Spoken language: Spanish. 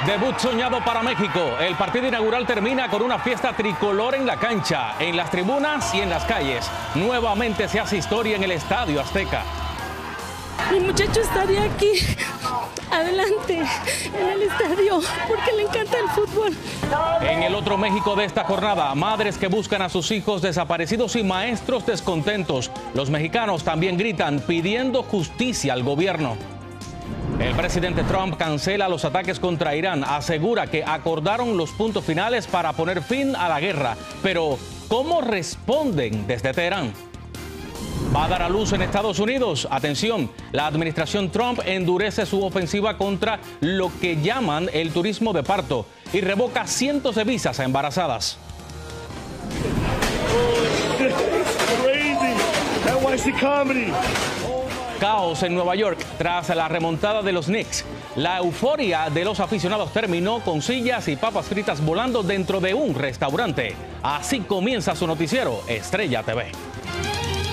Debut soñado para México. El partido inaugural termina con una fiesta tricolor en la cancha, en las tribunas y en las calles. Nuevamente se hace historia en el Estadio Azteca. Mi muchacho estaría aquí, adelante, en el estadio, porque le encanta el fútbol. En el otro México de esta jornada, madres que buscan a sus hijos desaparecidos y maestros descontentos. Los mexicanos también gritan pidiendo justicia al gobierno. El presidente Trump cancela los ataques contra Irán, asegura que acordaron los puntos finales para poner fin a la guerra. Pero, ¿cómo responden desde Teherán? Va a dar a luz en Estados Unidos. Atención, la administración Trump endurece su ofensiva contra lo que llaman el turismo de parto y revoca cientos de visas a embarazadas. Caos en Nueva York tras la remontada de los Knicks. La euforia de los aficionados terminó con sillas y papas fritas volando dentro de un restaurante. Así comienza su noticiero Estrella TV.